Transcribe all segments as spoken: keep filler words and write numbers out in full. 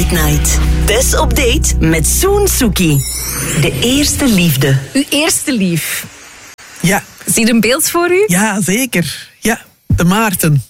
Date Night. Tess op date met Soen Suki. De eerste liefde. Uw eerste lief. Ja. Zie je een beeld voor u? Ja, zeker. Ja, de Maarten.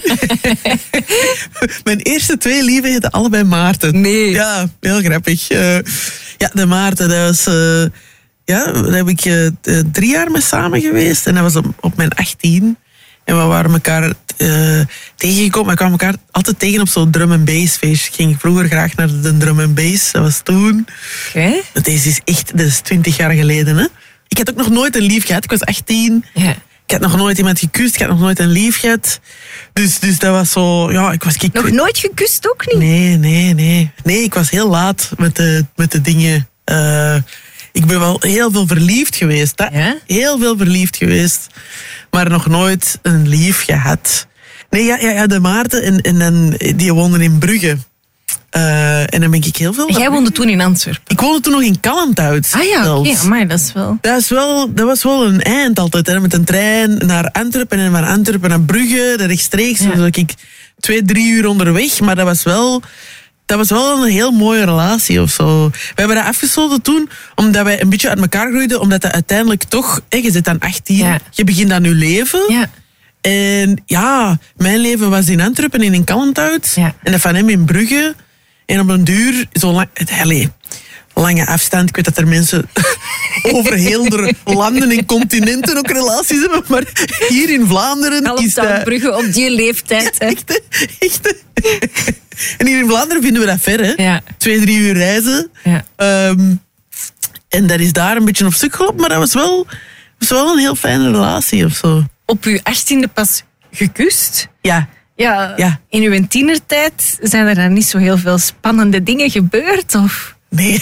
Mijn eerste twee lieven heten allebei Maarten. Nee. Ja, heel grappig. Uh, ja, de Maarten, dat was... Uh, ja, daar heb ik uh, drie jaar mee samen geweest. En dat was op, op mijn achttien. En we waren elkaar uh, tegengekomen. We kwamen elkaar altijd tegen op zo'n drum and bass feest. Ik ging vroeger graag naar de drum and bass. Dat was toen. Oké. Okay. Deze is echt, dat is twintig jaar geleden, hè. Ik had ook nog nooit een lief gehad. Ik was achttien. Ja. Ik had nog nooit iemand gekust. Ik had nog nooit een lief gehad. Dus, dus dat was zo... Ja, ik was, ik, nog nooit gekust ook niet? Nee, nee, nee. Nee, ik was heel laat met de, met de dingen. Uh, ik ben wel heel veel verliefd geweest. Hè? Ja? Heel veel verliefd geweest. Maar nog nooit een lief gehad. Nee, ja, ja, ja de Maarten. En, en, en die woonden in Brugge. Uh, en dan ben ik heel veel... En jij woonde toen in Antwerpen? Ik woonde toen nog in Kalmthout. Ah ja, oké. Okay. Maar dat is wel... Dat, is wel... dat was wel een eind altijd. Hè. Met een trein naar Antwerpen en van Antwerpen naar Brugge. Rechtstreeks. Ja. Dan was ik twee, drie uur onderweg. Maar dat was wel... Dat was wel een heel mooie relatie of zo. We hebben dat afgesloten toen, omdat wij een beetje uit elkaar groeiden. Omdat dat uiteindelijk toch... Hè, je zit dan achttien, ja. Je begint aan je leven. Ja. En ja, mijn leven was in Antwerpen en in Kalmthout. Ja. En dat van hem in Brugge. En op een duur, zo lang... Allez, lange afstand. Ik weet dat er mensen over heel de landen en continenten ook relaties hebben. Maar hier in Vlaanderen Kalmthout, is dat... Brugge op die leeftijd. Ja, echt, echt. En hier in Vlaanderen vinden we dat ver, hè. Ja. Twee, drie uur reizen. Ja. Um, en dat is daar een beetje op stuk gelopen. Maar dat was wel, was wel een heel fijne relatie of zo. Op uw achttiende pas gekust? Ja. Ja, ja. In uw tienertijd zijn er dan niet zo heel veel spannende dingen gebeurd? Of? Nee,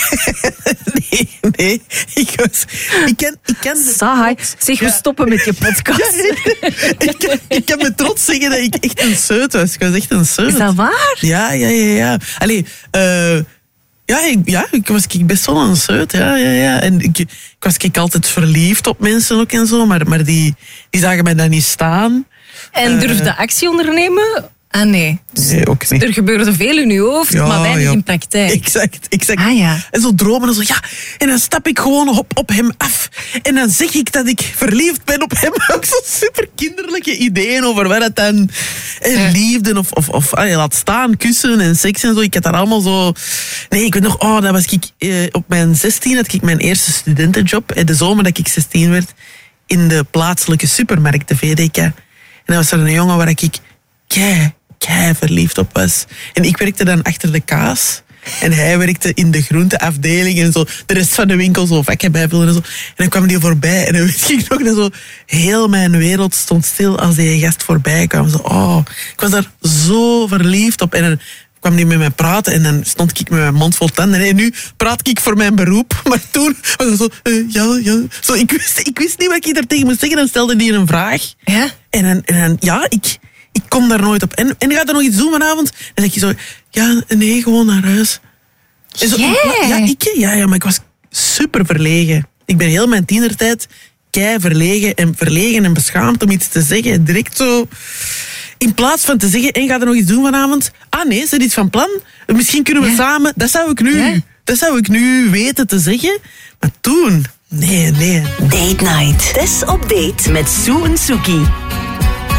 nee, nee. Ik was... Ik ken... Ik ken Saai. Zeg, we ja. stoppen met je podcast. Ja, ik, ik, kan, ik kan met trots zeggen dat ik echt een seut was. Ik was echt een seut. Is dat waar? Ja, ja, ja. ja. Allee, uh, ja, ik, ja, ik was ik best wel een seut. Ja, ja, ja. En ik, ik was ik altijd verliefd op mensen ook en zo. Maar, maar die, die zagen mij dan niet staan. En durfde uh, actie ondernemen? Ah nee. Dus nee, ook niet. Er gebeurde veel in uw hoofd, ja, maar weinig ja. in praktijk. Exact, exact. Ah, ja. En zo dromen en zo, ja. En dan stap ik gewoon op, op hem af. En dan zeg ik dat ik verliefd ben op hem. Ook zo super kinderlijke ideeën over wat het dan... En ja. liefde of, of, of allee, laat staan, kussen en seks en zo. Ik had daar allemaal zo... Nee, ik weet nog, oh, dat was ik... Eh, op mijn zestien had ik mijn eerste studentenjob. En de zomer dat ik zestien werd, in de plaatselijke supermarkt, de V D K. En dan was er een jongen waar ik kei, kei verliefd op was. En ik werkte dan achter de kaas. En hij werkte in de groenteafdeling en zo. De rest van de winkel zo vakken bijvullen en zo. En dan kwam die voorbij. En dan weet ik nog dat zo... Heel mijn wereld stond stil als die gast voorbij kwam. Zo, oh, ik was daar zo verliefd op. En dan kwam die met mij praten. En dan stond ik met mijn mond vol tanden. En nu praat ik voor mijn beroep. Maar toen was het zo... Uh, ja, ja. Zo, ik, wist, ik wist niet wat ik daar tegen moest zeggen. Dan stelde die een vraag. Ja? En dan... En dan ja, ik... Ik kom daar nooit op. En, en gaat er nog iets doen vanavond? Dan zeg je zo... Ja, nee, gewoon naar huis. En zo, yeah. Ja, ik... Ja, ja, maar ik was super verlegen. Ik ben heel mijn tienertijd kei verlegen en verlegen en beschaamd om iets te zeggen. Direct zo... In plaats van te zeggen... En gaat er nog iets doen vanavond? Ah nee, is er iets van plan? Misschien kunnen we yeah. samen... Dat zou ik nu... Yeah. Dat zou ik nu weten te zeggen. Maar toen... Nee, nee. Date Night. Tess op date met Soen Suki.